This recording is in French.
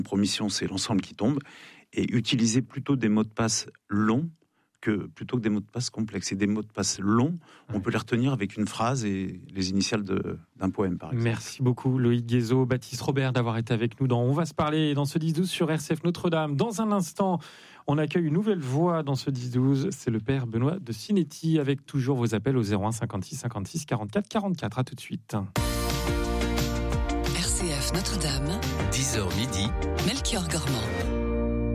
Compromission, c'est l'ensemble qui tombe. Et utiliser plutôt des mots de passe longs plutôt que des mots de passe complexes. Et des mots de passe longs, on peut les retenir avec une phrase et les initiales d'un poème, par exemple. Merci beaucoup Loïc Guézot, Baptiste Robert d'avoir été avec nous dans On va se parler dans ce 10-12 sur RCF Notre-Dame. Dans un instant, on accueille une nouvelle voix dans ce 10-12. C'est le père Benoît de Sinetti avec toujours vos appels au 01 56 56 44 44. À tout de suite. RCF Notre-Dame, 10h midi, Melchior Gormand.